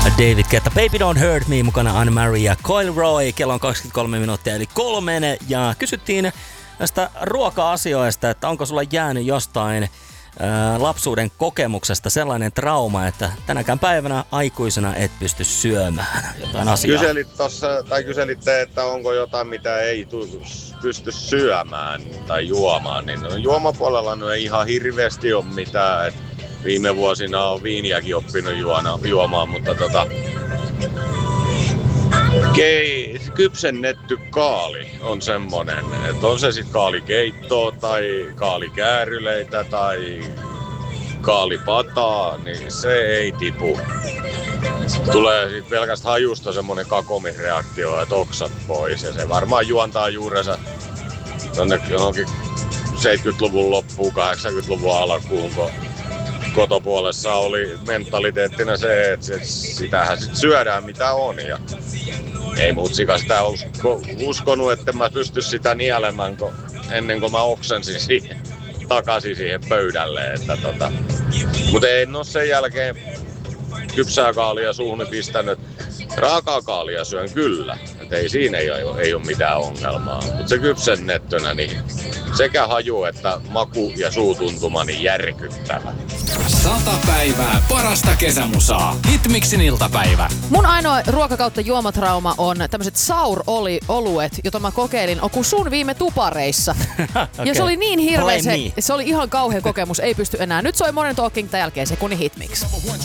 David Guetta, Baby Don't Hurt Me, mukana Anne-Marie ja Coil Roy. Kello on 23 minuuttia eli 3 ja kysyttiin näistä ruoka-asioista, että onko sulla jäänyt jostain lapsuuden kokemuksesta sellainen trauma, että tänäkään päivänä aikuisena et pysty syömään jotain asiaa. Kyselitte, että onko jotain, mitä ei pysty syömään tai juomaan, niin juomapuolella ei ihan hirveästi ole mitään. Et viime vuosina on viiniäkin oppinut juomaan, mutta kypsennetty kaali on semmonen, että on se sitten kaalikeittoa tai kaalikääryleitä tai kaalipataa, niin se ei tipu. Tulee sitten pelkästä hajusta semmonen kakomisreaktio, että oksat pois, ja se varmaan juontaa juurensa tonne johonkin 70-luvun loppuun, 80-luvun alkuun, kun kotopuolessa oli mentaliteettina se, että sitähän sit syödään mitä on. Ja ei mutsika sitä uskonut, että mä pystyn sitä nielemään ennen kuin mä oksensin takaisin siihen pöydälle. Mutta en ole sen jälkeen kypsää kaalia suuhun pistänyt. Raakaa kaalia syön kyllä, että ei siinä ei ole mitään ongelmaa. Mutta se kypsennettynä, niin sekä haju että maku ja suutuntuma niin järkyttävä. 100 päivää parasta kesämusaa. Hitmixin iltapäivä. Mun ainoa ruoka kautta juomatrauma on tämmöiset sour-oluet, jota mä kokeilin kun sun viime tupareissa. Okay. Ja se oli niin hirveä, se oli ihan kauhea kokemus, ei pysty enää. Nyt soi Modern Talking, tämän jälkeen sekunnin Hitmix.